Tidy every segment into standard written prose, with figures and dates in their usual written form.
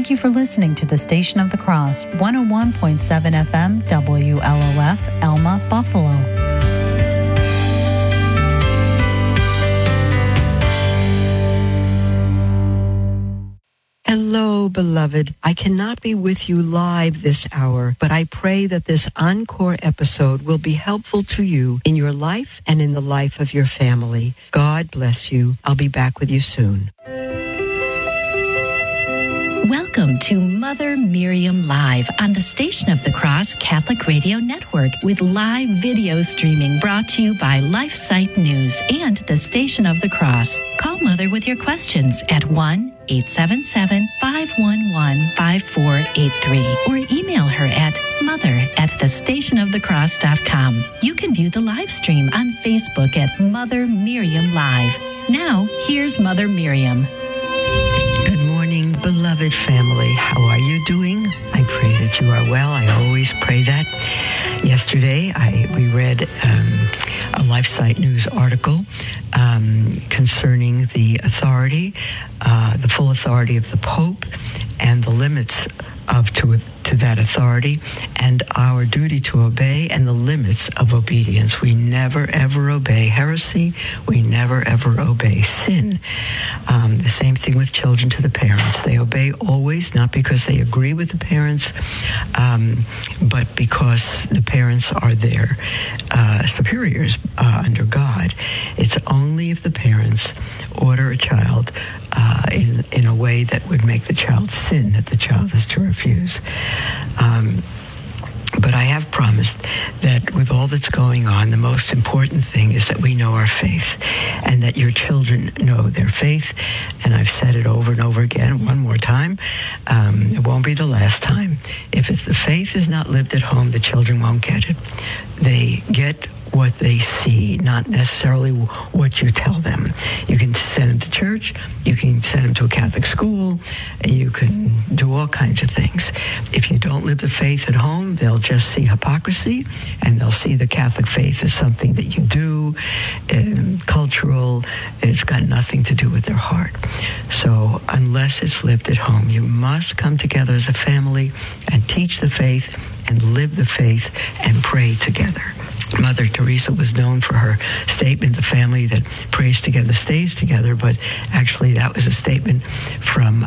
Thank you for listening to the Station of the Cross, 101.7 FM, WLOF, Elma, Buffalo. Hello, beloved. I cannot be with you live this hour, but I pray that this encore episode will be helpful to you in your life and in the life of your family. God bless you. I'll be back with you soon. Welcome to Mother Miriam Live on the Station of the Cross Catholic Radio Network with live video streaming brought to you by LifeSite News and the Station of the Cross. Call Mother with your questions at 1-877-511-5483 or email her at mother@thestationofthecross.com. You can view the live stream on Facebook at Mother Miriam Live. Now, here's Mother Miriam. Beloved family, how are you doing? I pray that you are well. I always pray that. Yesterday, we read a LifeSite News article concerning the authority, the full authority of the Pope, and the limits to that authority, and our duty to obey, and the limits of obedience. We never, ever obey heresy. We never, ever obey sin. The same thing with children to the parents. They obey always, not because they agree with the parents, but because the parents are their superiors under God. It's only if the parents order a child in a way that would make the child sin that the child is to refuse. But I have promised that with all that's going on, the most important thing is that we know our faith and that your children know their faith. And I've said it over and over again, one more time. It won't be the last time. If the faith is not lived at home, the children won't get it. They get what they see, not necessarily what you tell them. You can send them to church, you can send them to a Catholic school, and you can do all kinds of things. If you don't live the faith at home, they'll just see hypocrisy, and they'll see the Catholic faith as something that you do, cultural. It's got nothing to do with their heart. So unless it's lived at home, you must come together as a family and teach the faith and live the faith and pray together. Mother Teresa was known for her statement, the family that prays together stays together, but actually that was a statement from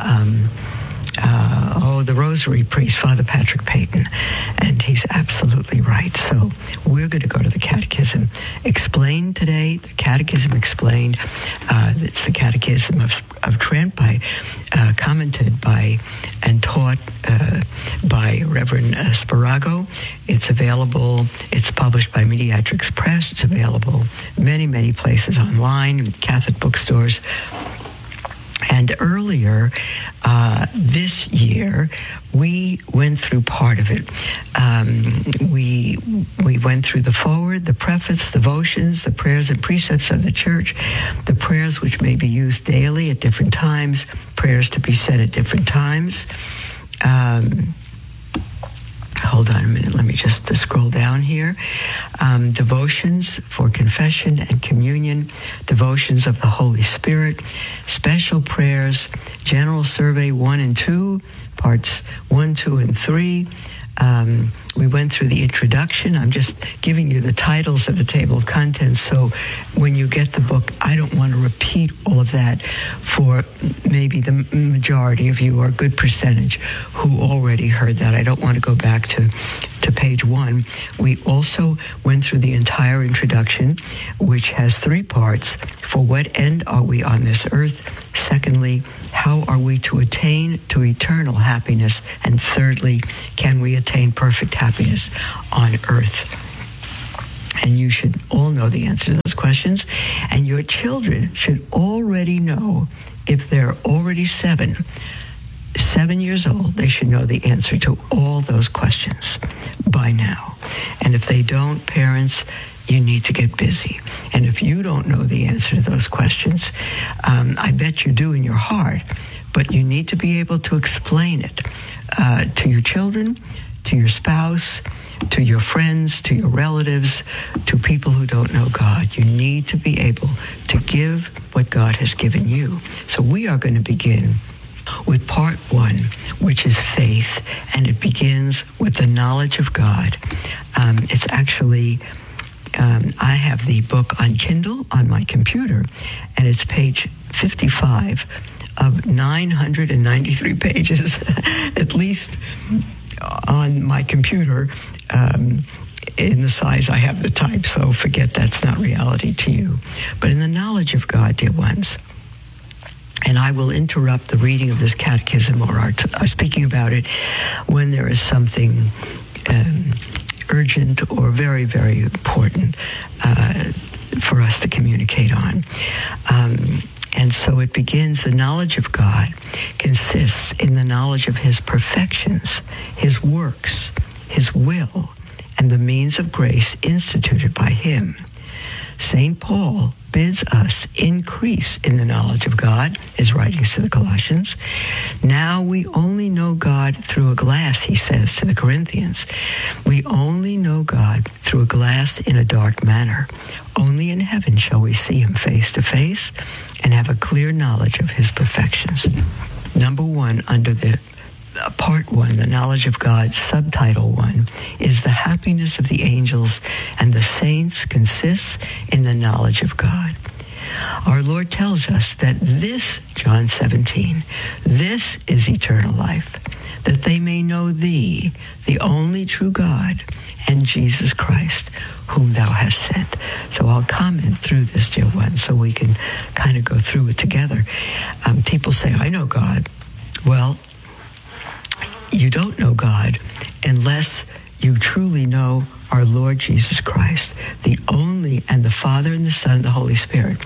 the Rosary priest, Father Patrick Peyton, and he's absolutely right. So we're going to go to the Catechism Explained today. The Catechism Explained, it's the Catechism of Trent, commented by and taught by Reverend Sparago. It's available. It's published by Mediatrix Press. It's available many, many places online, Catholic bookstores. And earlier this year, we went through part of it. We went through the foreword, the preface, devotions, the prayers and precepts of the Church, the prayers which may be used daily at different times, prayers to be said at different times. Hold on a minute. Let me just scroll down here. Devotions for confession and communion, devotions of the Holy Spirit, special prayers, general survey 1 and 2, parts 1, 2, and 3. We went through the introduction. I'm just giving you the titles of the table of contents, so when you get the book, I don't want to repeat all of that for maybe the majority of you, or a good percentage, who already heard that. I don't want to go back to page 1. We also went through the entire introduction, which has 3 parts. For what end are we on this earth? Secondly, how are we to attain to eternal happiness? And thirdly, can we attain perfect happiness on earth? And you should all know the answer to those questions. And your children should already know, if they're already 7 years old, they should know the answer to all those questions by now. And if they don't, parents, you need to get busy. And if you don't know the answer to those questions, I bet you do in your heart, but you need to be able to explain it to your children, to your spouse, to your friends, to your relatives, to people who don't know God. You need to be able to give what God has given you. So we are going to begin with part one, which is faith, and it begins with the knowledge of God. It's actually, I have the book on Kindle on my computer, and it's page 55 of 993 pages, at least on my computer, in the size I have to type, so forget that's not reality to you. But in the knowledge of God, dear ones, and I will interrupt the reading of this catechism or our speaking about it when there is something urgent or very, very important for us to communicate on. And so it begins, the knowledge of God consists in the knowledge of his perfections, his works, his will, and the means of grace instituted by him. St. Paul bids us increase in the knowledge of God, his writings to the Colossians. Now we only know God through a glass, he says to the Corinthians. We only know God through a glass in a dark manner. Only in heaven shall we see him face to face and have a clear knowledge of his perfections. Number one, under the part one, the knowledge of God, subtitle one, is the happiness of the angels and the saints consists in the knowledge of God. Our Lord tells us that this, John 17, this is eternal life, that they may know thee, the only true God, and Jesus Christ, whom thou hast sent. So I'll comment through this, dear one, so we can kind of go through it together. People say, I know God. Well, you don't know God unless you truly know our Lord Jesus Christ, the only, and the Father and the Son and the Holy Spirit.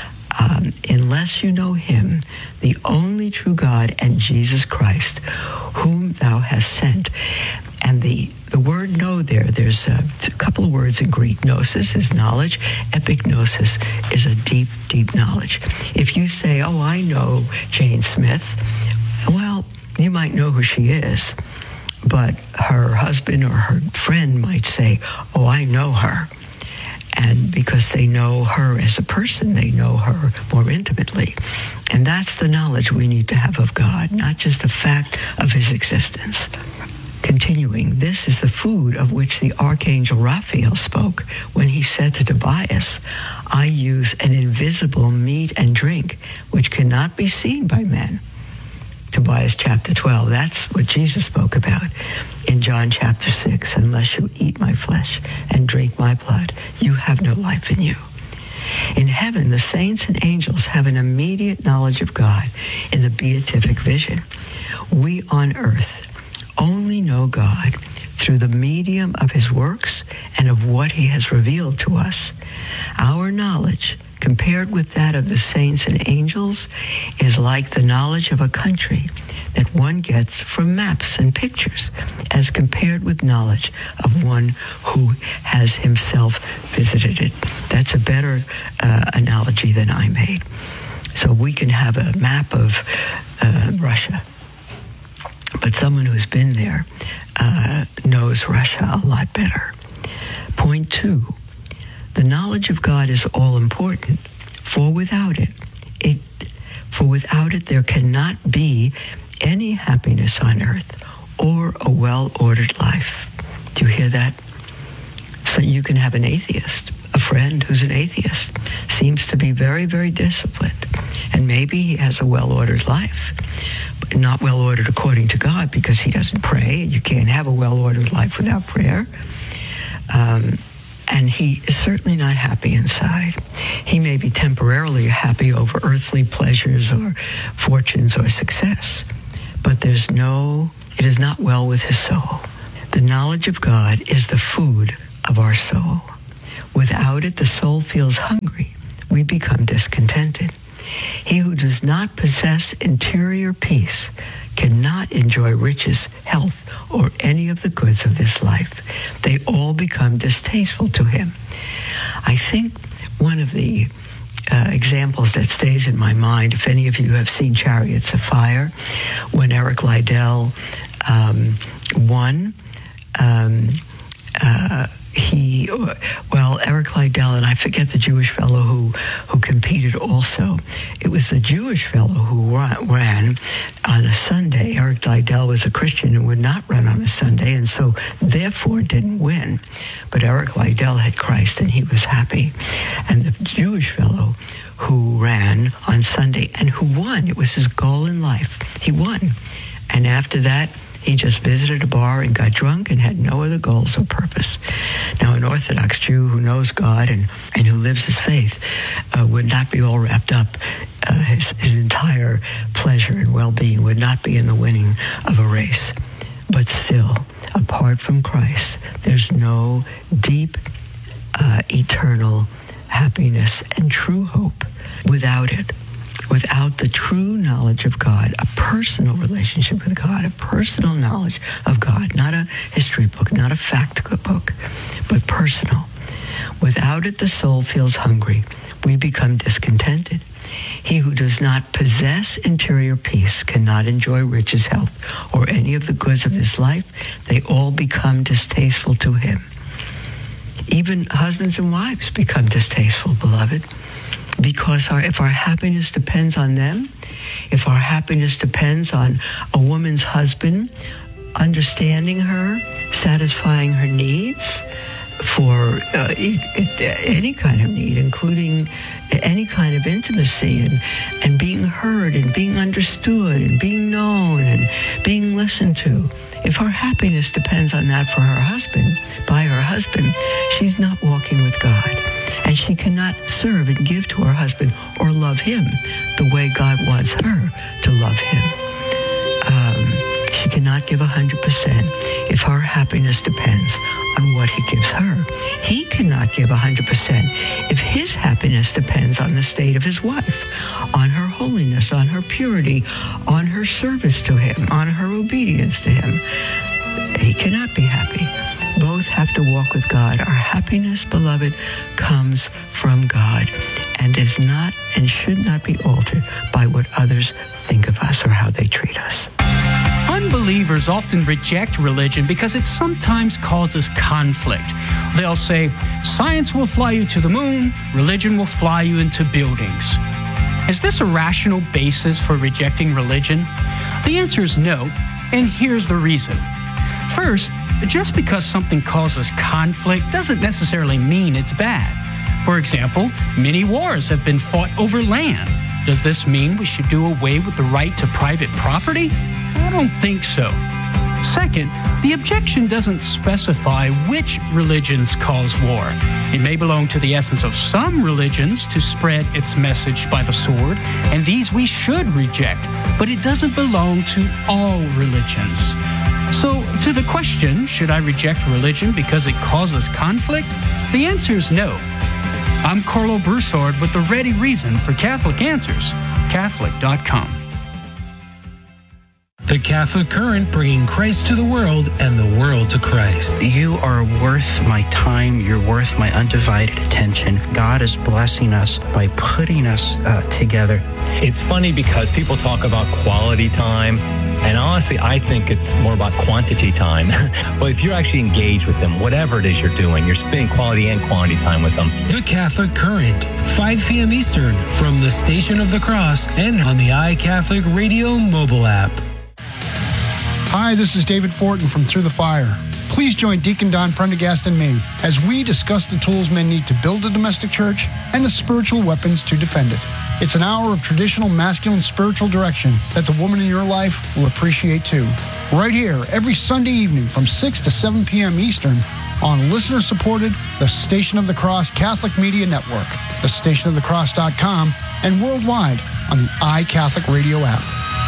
Unless you know him, the only true God, and Jesus Christ, whom thou hast sent. And the word know there's a couple of words in Greek. Gnosis is knowledge. Epignosis is a deep, deep knowledge. If you say, oh, I know Jane Smith, well, you might know who she is, but her husband or her friend might say, oh, I know her. And because they know her as a person, they know her more intimately. And that's the knowledge we need to have of God, not just the fact of his existence. Continuing, this is the food of which the Archangel Raphael spoke when he said to Tobias, I use an invisible meat and drink which cannot be seen by men. Tobias chapter 12, that's what Jesus spoke about in John chapter 6. Unless you eat my flesh and drink my blood, you have no life in you. In heaven, the saints and angels have an immediate knowledge of God in the beatific vision. We on earth only know God through the medium of his works and of what he has revealed to us. Our knowledge, compared with that of the saints and angels, is like the knowledge of a country that one gets from maps and pictures, as compared with knowledge of one who has himself visited it. That's a better analogy than I made. So we can have a map of Russia, but someone who's been there knows Russia a lot better. Point two, the knowledge of God is all important, for without it there cannot be any happiness on earth or a well-ordered life. Do you hear that? So you can have an atheist, a friend who's an atheist, seems to be very, very disciplined, and maybe he has a well-ordered life, but not well-ordered according to God because he doesn't pray. You can't have a well-ordered life without prayer. And he is certainly not happy inside. He may be temporarily happy over earthly pleasures or fortunes or success, but it is not well with his soul. The knowledge of God is the food of our soul. Without it, the soul feels hungry. We become discontented. He who does not possess interior peace cannot enjoy riches, health, or any of the goods of this life. They all become distasteful to him. I think one of the examples that stays in my mind, if any of you have seen Chariots of Fire, when Eric Liddell won, Eric Liddell, and I forget the Jewish fellow who competed also. It was the Jewish fellow who ran on a Sunday. Eric Liddell was a Christian and would not run on a Sunday, and so therefore didn't win. But Eric Liddell had Christ, and he was happy. And the Jewish fellow who ran on Sunday and who won, it was his goal in life. He won. And after that, he just visited a bar and got drunk and had no other goals or purpose. Now, an Orthodox Jew who knows God and who lives his faith would not be all wrapped up. His entire pleasure and well-being would not be in the winning of a race. But still, apart from Christ, there's no deep, eternal happiness and true hope without it. Without the true knowledge of God, a personal relationship with God, a personal knowledge of God, not a history book, not a fact book, but personal. Without it, the soul feels hungry. We become discontented. He who does not possess interior peace cannot enjoy riches, health, or any of the goods of this life. They all become distasteful to him. Even husbands and wives become distasteful, beloved. Because if our happiness depends on them, if our happiness depends on a woman's husband understanding her, satisfying her needs for any kind of need, including any kind of intimacy and being heard and being understood and being known and being listened to, if our happiness depends on that for her husband, by her husband, she's not walking with God. And she cannot serve and give to her husband or love him the way God wants her to love him. She cannot give 100% if her happiness depends on what he gives her. He cannot give 100% if his happiness depends on the state of his wife, on her holiness, on her purity, on her service to him, on her obedience to him. He cannot be happy. Both have to walk with God. Our happiness, beloved, comes from God and is not and should not be altered by what others think of us or how they treat us. Unbelievers often reject religion because it sometimes causes conflict. They'll say, science will fly you to the moon, religion will fly you into buildings. Is this a rational basis for rejecting religion? The answer is no, and here's the reason. First, just because something causes conflict doesn't necessarily mean it's bad. For example, many wars have been fought over land. Does this mean we should do away with the right to private property? I don't think so. Second, the objection doesn't specify which religions cause war. It may belong to the essence of some religions to spread its message by the sword, and these we should reject, but it doesn't belong to all religions. So, to the question, should I reject religion because it causes conflict? The answer is no. I'm Carlo Broussard with the ready reason for Catholic Answers, Catholic.com. The Catholic Current, bringing Christ to the world and the world to Christ. You are worth my time. You're worth my undivided attention. God is blessing us by putting us together. It's funny because people talk about quality time, and honestly, I think it's more about quantity time. But if you're actually engaged with them, whatever it is you're doing, you're spending quality and quantity time with them. The Catholic Current, 5 p.m. Eastern, from the Station of the Cross and on the iCatholic Radio mobile app. Hi, this is David Fortin from Through the Fire. Please join Deacon Don Prendergast and me as we discuss the tools men need to build a domestic church and the spiritual weapons to defend it. It's an hour of traditional masculine spiritual direction that the woman in your life will appreciate too. Right here, every Sunday evening from 6 to 7 p.m. Eastern on listener-supported The Station of the Cross Catholic Media Network, thestationofthecross.com, and worldwide on the iCatholic Radio app.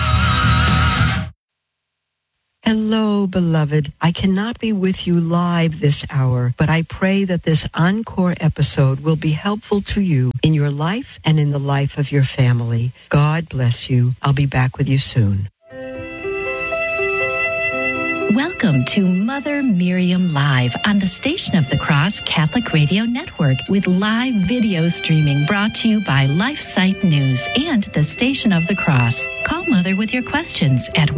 Hello, beloved. I cannot be with you live this hour, but I pray that this encore episode will be helpful to you in your life and in the life of your family. God bless you. I'll be back with you soon. Welcome to Mother Miriam Live on the Station of the Cross Catholic Radio Network with live video streaming brought to you by LifeSite News and the Station of the Cross. Call Mother with your questions at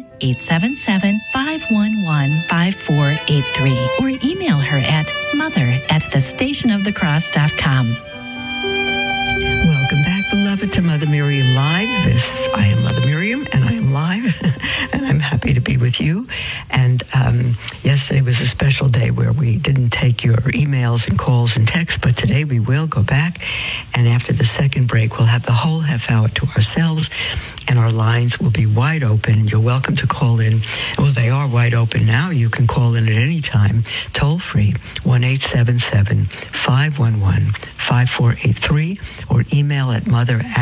1-877-511-5483 or email her at mother@thestationofthecross.com. Welcome back, beloved, to Mother Miriam Live. I am Mother Miriam, and I am live, and I'm happy to be with you. And yesterday was a special day where we didn't take your emails and calls and texts, but today we will go back, and after the second break, we'll have the whole half hour to ourselves, and our lines will be wide open. You're welcome to call in. Well, they are wide open now. You can call in at any time, toll-free, 1-877-511-5483, or email at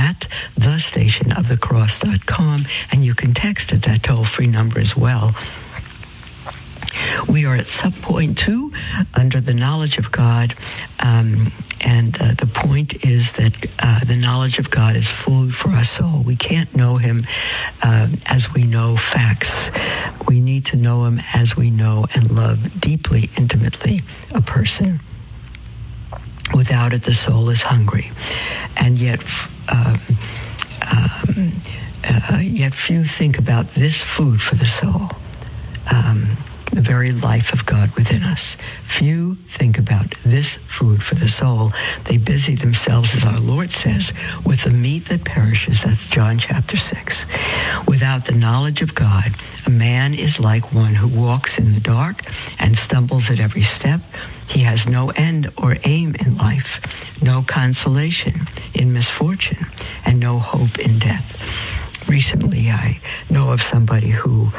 mother@thestationofthecross.com, and you can text at that toll-free number as well. We are at subpoint 2 under the knowledge of God, and the point is that the knowledge of God is food for our soul. We can't know him as we know facts. We need to know him as we know and love deeply, intimately a person. Without it, the soul is hungry. And yet few think about this food for the soul. The very life of God within us. Few think about this food for the soul. They busy themselves, as our Lord says, with the meat that perishes. That's John chapter 6. Without the knowledge of God, a man is like one who walks in the dark and stumbles at every step. He has no end or aim in life, no consolation in misfortune, and no hope in death. Recently, I know of somebody who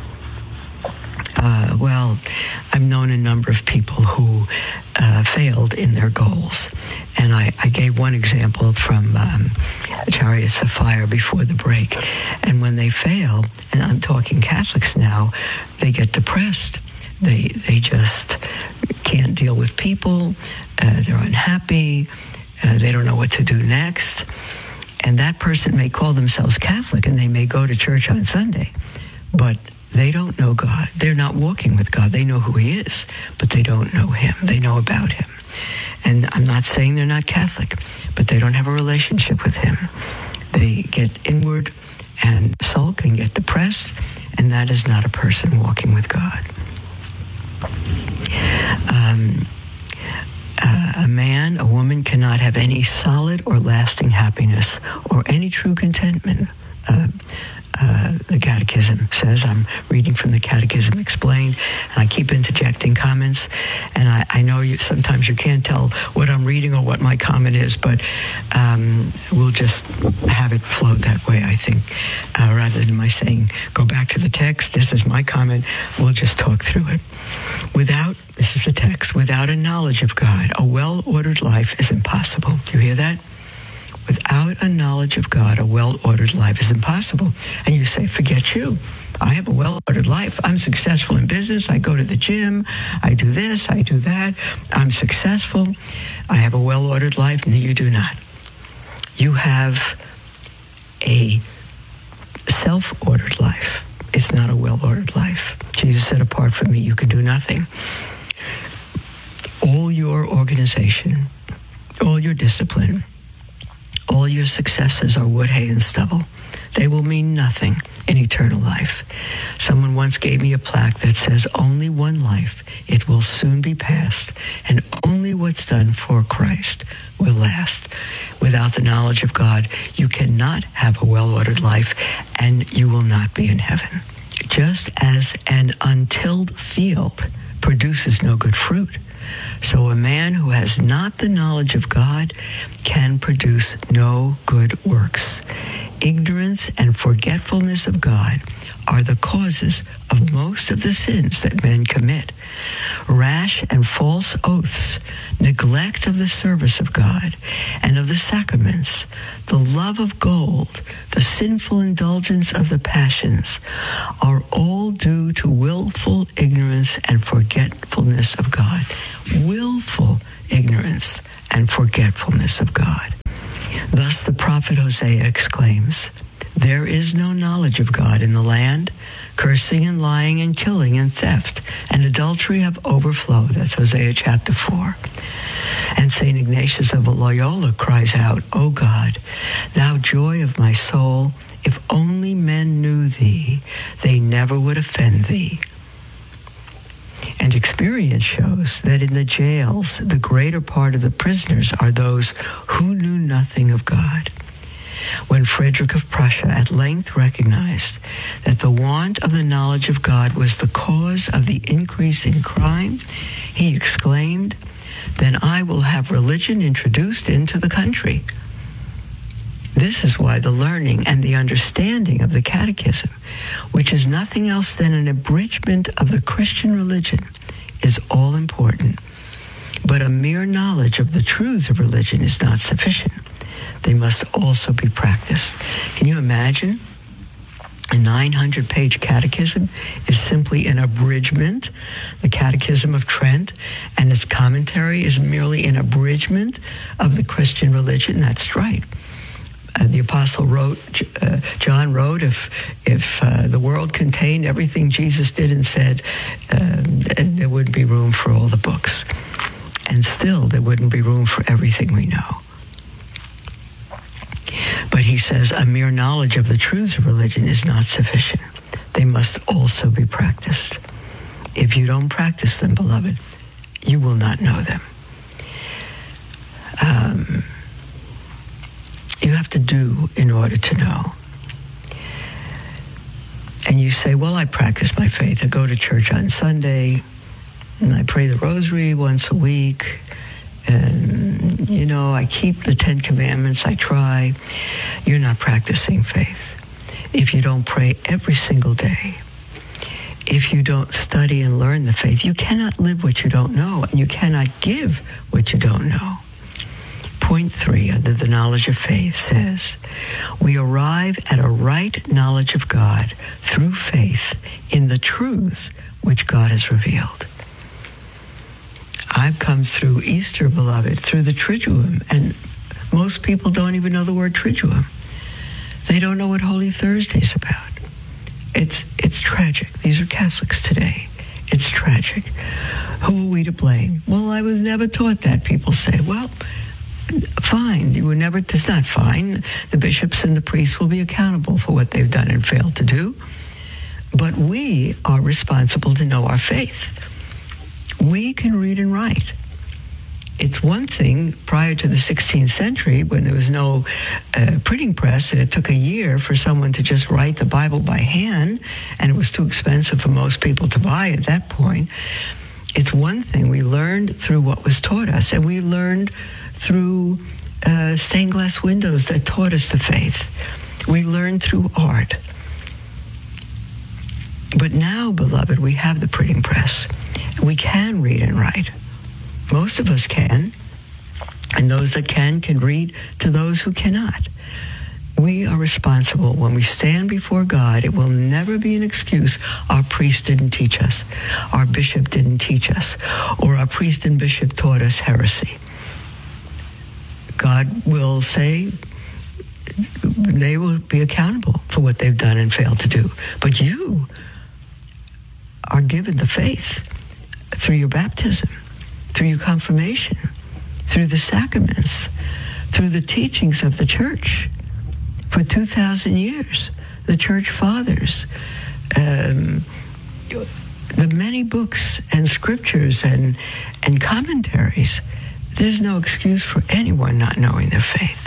I've known a number of people who failed in their goals. And I gave one example from Chariots of Fire before the break. And when they fail, and I'm talking Catholics now, they get depressed. They just can't deal with people. They're unhappy. They don't know what to do next. And that person may call themselves Catholic, and they may go to church on Sunday, but they don't know God. They're not walking with God. They know who he is, but they don't know him. They know about him. And I'm not saying they're not Catholic, but they don't have a relationship with him. They get inward and sulk and get depressed, and that is not a person walking with God. A woman cannot have any solid or lasting happiness or any true contentment. The Catechism says. I'm reading from the Catechism Explained, and I keep interjecting comments, and I know sometimes you can't tell what I'm reading or what my comment is, but we'll just have it flow that way, I think, rather than my saying, go back to the text, this is my comment, we'll just talk through it. This is the text, without a knowledge of God, a well-ordered life is impossible. Do you hear that? Without a knowledge of God, a well-ordered life is impossible. And you say, forget you. I have a well-ordered life. I'm successful in business. I go to the gym. I do this. I do that. I'm successful. I have a well-ordered life. No, you do not. You have a self-ordered life. It's not a well-ordered life. Jesus said, apart from me, you can do nothing. All your organization, all your discipline, all your successes are wood, hay, and stubble. They will mean nothing in eternal life. Someone once gave me a plaque that says, only one life, it will soon be past, and only what's done for Christ will last. Without the knowledge of God, you cannot have a well-ordered life, and you will not be in heaven. Just as an untilled field produces no good fruit, so a man who has not the knowledge of God can produce no good works. Ignorance and forgetfulness of God are the causes of most of the sins that men commit. Rash and false oaths, neglect of the service of God and of the sacraments, the love of gold, the sinful indulgence of the passions, are all due to willful ignorance and forgetfulness of God. Willful ignorance and forgetfulness of God. Thus the prophet Hosea exclaims, There is no knowledge of God in the land. Cursing and lying and killing and theft and adultery have overflowed. That's Hosea chapter 4. And St. Ignatius of Loyola cries out, O God, thou joy of my soul, if only men knew thee, they never would offend thee. And experience shows that in the jails, the greater part of the prisoners are those who knew nothing of God. When Frederick of Prussia at length recognized that the want of the knowledge of God was the cause of the increase in crime, he exclaimed, then I will have religion introduced into the country. This is why the learning and the understanding of the Catechism, which is nothing else than an abridgment of the Christian religion, is all important. But a mere knowledge of the truths of religion is not sufficient. They must also be practiced. Can you imagine? A 900-page catechism is simply an abridgment. The Catechism of Trent and its commentary is merely an abridgment of the Christian religion. That's right. The apostle John wrote, if the world contained everything Jesus did and said, there wouldn't be room for all the books. And still, there wouldn't be room for everything we know. But he says a mere knowledge of the truths of religion is not sufficient. They must also be practiced. If you don't practice them, beloved, you will not know them. You have to do in order to know. And you say, well, I practice my faith. I go to church on Sunday, and I pray the rosary once a week, and, I keep the 10 Commandments, I try. You're not practicing faith. If you don't pray every single day, if you don't study and learn the faith, you cannot live what you don't know, and you cannot give what you don't know. Point 3 under the knowledge of faith says, we arrive at a right knowledge of God through faith in the truths which God has revealed. I've come through Easter, beloved, through the Triduum, and most people don't even know the word Triduum. They don't know what Holy Thursday is about. It's tragic. These are Catholics today. It's tragic. Who are we to blame? Well, I was never taught that, people say. Well, fine. You were never, it's not fine. The bishops and the priests will be accountable for what they've done and failed to do. But we are responsible to know our faith. We can read and write. It's one thing prior to the 16th century when there was no printing press, and it took a year for someone to just write the Bible by hand, and it was too expensive for most people to buy at that point. It's one thing. We learned through what was taught us, and we learned through stained glass windows that taught us the faith. We learned through art. But now, beloved, we have the printing press. We can read and write. Most of us can. And those that can read to those who cannot. We are responsible. When we stand before God, it will never be an excuse. Our priest didn't teach us. Our bishop didn't teach us. Or our priest and bishop taught us heresy. God will say they will be accountable for what they've done and failed to do. But you are given the faith through your baptism, through your confirmation, through the sacraments, through the teachings of the church for 2,000 years, the church fathers, the many books and scriptures and commentaries. There's no excuse for anyone not knowing their faith.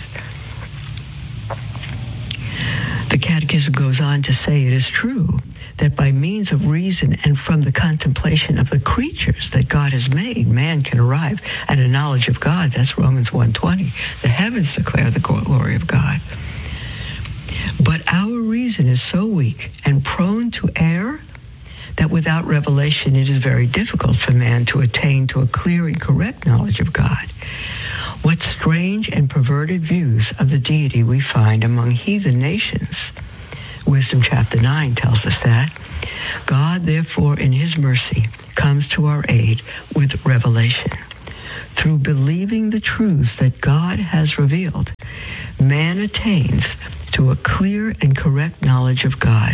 The Catechism goes on to say it is true that by means of reason and from the contemplation of the creatures that God has made, man can arrive at a knowledge of God. That's Romans 1:20. The heavens declare the glory of God. But our reason is so weak and prone to err that without revelation it is very difficult for man to attain to a clear and correct knowledge of God. What strange and perverted views of the deity we find among heathen nations. Wisdom chapter 9 tells us that. God, therefore, in his mercy, comes to our aid with revelation. Through believing the truths that God has revealed, man attains to a clear and correct knowledge of God.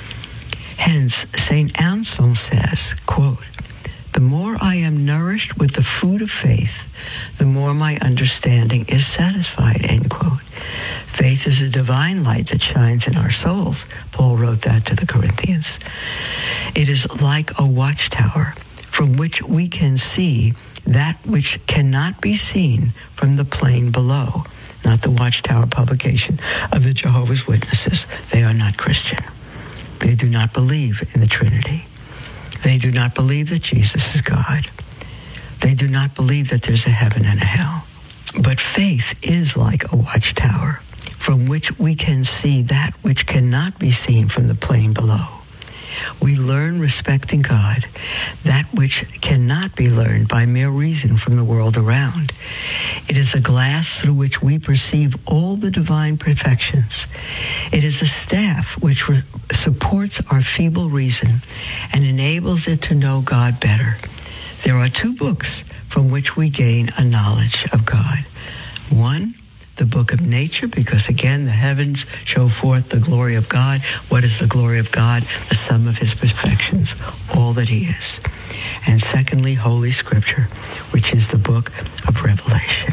Hence, St. Anselm says, quote, "The more I am nourished with the food of faith, the more my understanding is satisfied," end quote. Faith is a divine light that shines in our souls. Paul wrote that to the Corinthians. It is like a watchtower from which we can see that which cannot be seen from the plain below. Not the Watchtower publication of the Jehovah's Witnesses. They are not Christian. They do not believe in the Trinity. They do not believe that Jesus is God. They do not believe that there's a heaven and a hell. But faith is like a watchtower from which we can see that which cannot be seen from the plain below. We learn respecting God that which cannot be learned by mere reason from the world around. It is a glass through which we perceive all the divine perfections. It is a staff which supports our feeble reason and enables it to know God better. There are two books from which we gain a knowledge of God. One, the book of nature, because again, the heavens show forth the glory of God. What is the glory of God? The sum of his perfections, all that he is. And secondly, Holy Scripture, which is the book of Revelation.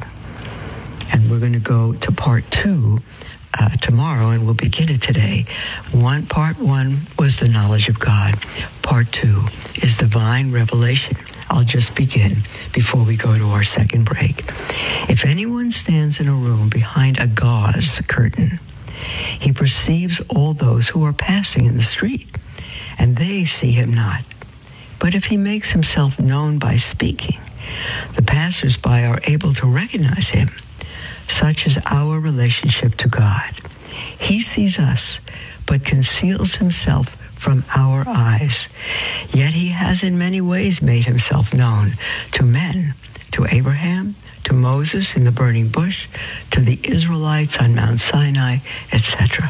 And we're going to go to part 2 tomorrow, and we'll begin it today. Part 1 was the knowledge of God. Part 2 is divine revelation. I'll just begin before we go to our second break. If anyone stands in a room behind a gauze curtain, he perceives all those who are passing in the street, and they see him not. But if he makes himself known by speaking, the passers-by are able to recognize him. Such is our relationship to God. He sees us, but conceals himself from our eyes. Yet he has in many ways made himself known to men, to Abraham, to Moses in the burning bush, to the Israelites on Mount Sinai, etc.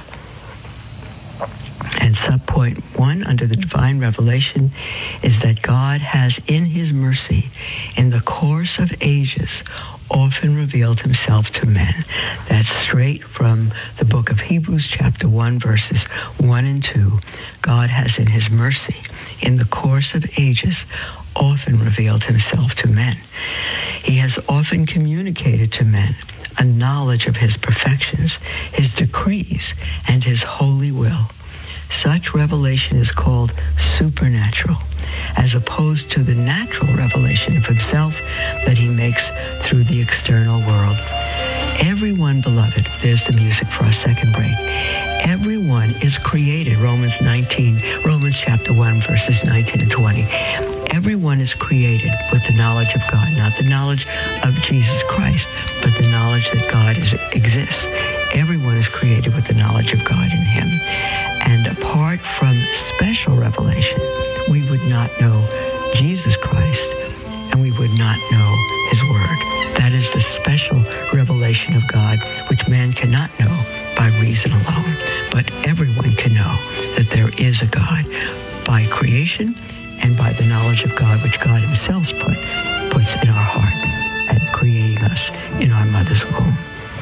And subpoint 1 under the divine revelation is that God has in his mercy, in the course of ages, often revealed himself to men. That's straight from the book of Hebrews, chapter 1, verses 1 and 2. God has in his mercy, in the course of ages, often revealed himself to men. He has often communicated to men a knowledge of his perfections, his decrees, and his holy will. Such revelation is called supernatural, as opposed to the natural revelation of himself that he makes through the external world. Everyone, beloved, there's the music for our second break. Everyone is created, Romans chapter 1, verses 19 and 20. Everyone is created with the knowledge of God, not the knowledge of Jesus Christ, but the knowledge that God exists. Everyone is created with the knowledge of God in him. And apart from special revelation, we would not know Jesus Christ, and we would not know his word. That is the special revelation of God, which man cannot know by reason alone. But everyone can know that there is a God by creation and by the knowledge of God, which God himself puts in our heart and creating us in our mother's womb.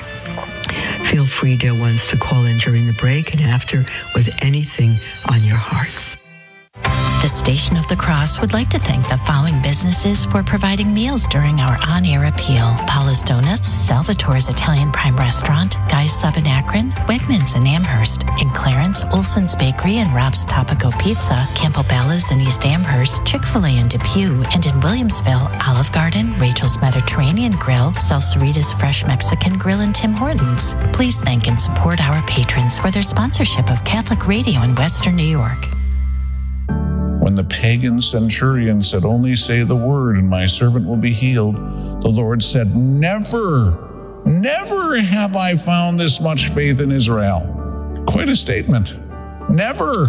Feel free, dear ones, to call in during the break and after with anything on your heart. The Station of the Cross would like to thank the following businesses for providing meals during our on-air appeal: Paula's Donuts, Salvatore's Italian Prime Restaurant, Guy's Sub in Akron, Wegmans in Amherst, in Clarence, Olson's Bakery and Rob's Topico Pizza, Campobello's in East Amherst, Chick-fil-A in Depew, and in Williamsville, Olive Garden, Rachel's Mediterranean Grill, Salsarita's Fresh Mexican Grill, and Tim Hortons. Please thank and support our patrons for their sponsorship of Catholic Radio in Western New York. When the pagan centurion said, "Only say the word and my servant will be healed," the Lord said, never have I found this much faith in Israel." Quite a statement. Never.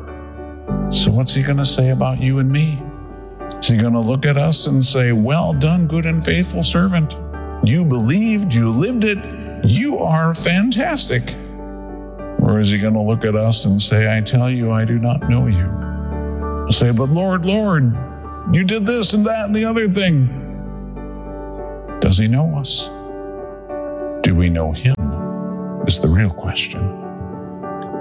So what's he going to say about you and me? Is he going to look at us and say, "Well done, good and faithful servant. You believed, you lived it, you are fantastic"? Or is he going to look at us and say, "I tell you, I do not know you"? Say, "But Lord, you did this and that and the other thing." Does he know us? Do we know him? Is the real question.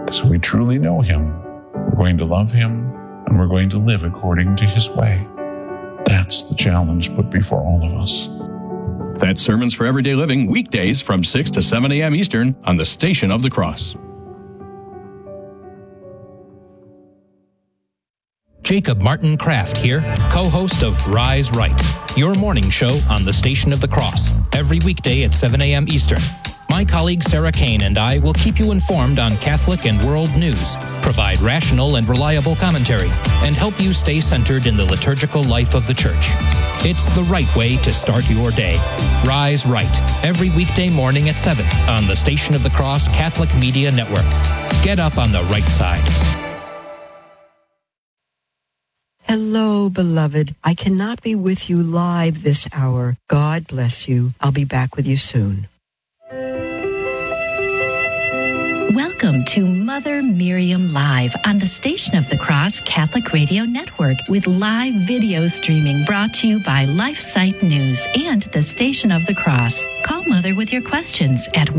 Because if we truly know him, we're going to love him and we're going to live according to his way. That's the challenge put before all of us. That's Sermons for Everyday Living, weekdays from 6 to 7 a.m. Eastern on the Station of the Cross. Jacob Martin Kraft here, co-host of Rise Right, your morning show on the Station of the Cross, every weekday at 7 a.m. Eastern. My colleague Sarah Kane and I will keep you informed on Catholic and world news, provide rational and reliable commentary, and help you stay centered in the liturgical life of the Church. It's the right way to start your day. Rise Right, every weekday morning at 7 on the Station of the Cross Catholic Media Network. Get up on the right side. Hello, beloved. I cannot be with you live this hour. God bless you. I'll be back with you soon. Welcome to Mother Miriam Live on the Station of the Cross Catholic Radio Network with live video streaming brought to you by LifeSite News and the Station of the Cross. Call Mother with your questions at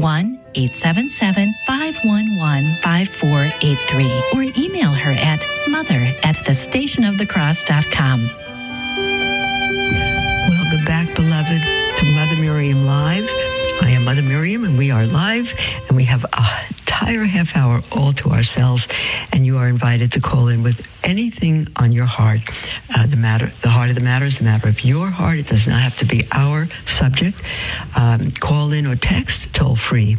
1-877-511-5483 or email her at mother@thestationofthecross.com. Welcome back, beloved, to Mother Miriam Live. I am Mother Miriam, and we are live, and we have an entire half hour all to ourselves, and you are invited to call in with anything on your heart. The heart of the matter is the matter of your heart. It does not have to be our subject. Call in or text toll free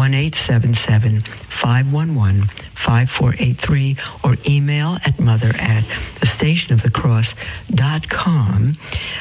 1-877-511-5483 or email at mother@thestationofthecross.com.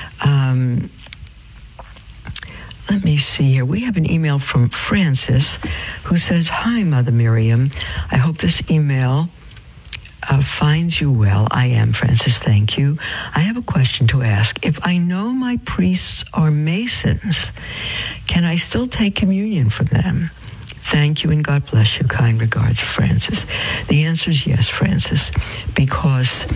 Let me see here. We have an email from Francis who says, "Hi, Mother Miriam. I hope this email finds you well." I am, Francis. Thank you. I have a question to ask. If I know my priests are Masons, can I still take communion from them? Thank you and God bless you. Kind regards, Francis. The answer is yes, Francis, because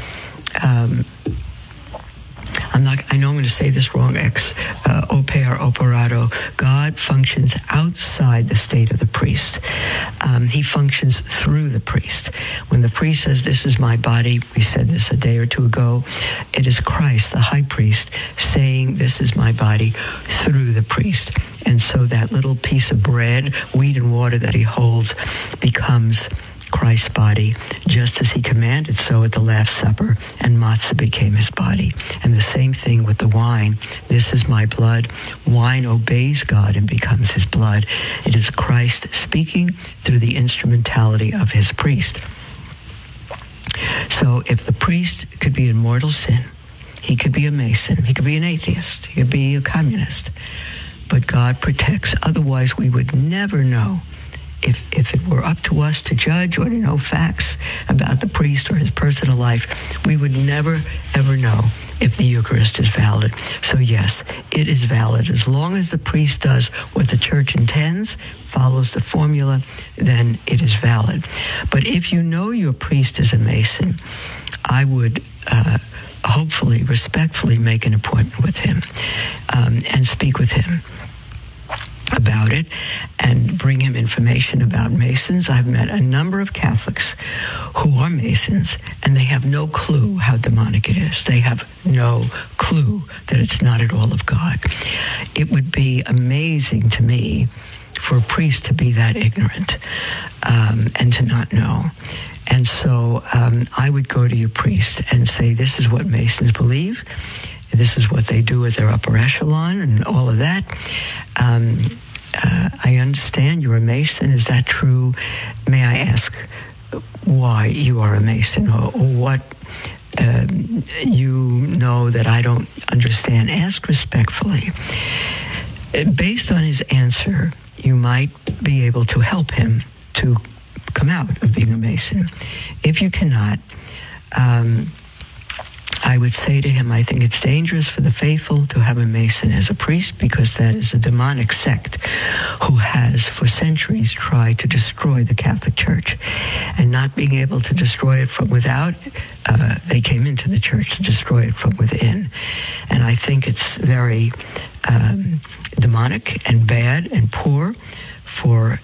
I know I'm going to say this wrong, operato. God functions outside the state of the priest. He functions through the priest. When the priest says, "This is my body," we said this a day or two ago, it is Christ, the high priest, saying, "This is my body," through the priest. And so that little piece of bread, wheat and water that he holds, becomes Christ's body, just as he commanded so at the Last Supper, and matzah became his body. And the same thing with the wine. This is my blood. Wine obeys God and becomes his blood. It is Christ speaking through the instrumentality of his priest. So if the priest could be in mortal sin, he could be a Mason, he could be an atheist, he could be a communist, but God protects. Otherwise, we would never know. If it were up to us to judge or to know facts about the priest or his personal life, we would never, ever know if the Eucharist is valid. So yes, it is valid. As long as the priest does what the Church intends, follows the formula, then it is valid. But if you know your priest is a Mason, I would hopefully, respectfully make an appointment with him and speak with him about it and bring him information about Masons. I've met a number of Catholics who are Masons, and they have no clue how demonic it is. They have no clue that it's not at all of God. It would be amazing to me for a priest to be that ignorant and to not know. And so I would go to your priest and say, "This is what Masons believe. This is what they do with their upper echelon," and all of that. I understand you're a Mason. Is that true? May I ask why you are a Mason, or what you know that I don't understand? Ask respectfully. Based on his answer, you might be able to help him to come out of being a Mason. If you cannot, I would say to him, I think it's dangerous for the faithful to have a Mason as a priest, because that is a demonic sect who has for centuries tried to destroy the Catholic Church. And not being able to destroy it from without, they came into the Church to destroy it from within. And I think it's very demonic and bad and poor for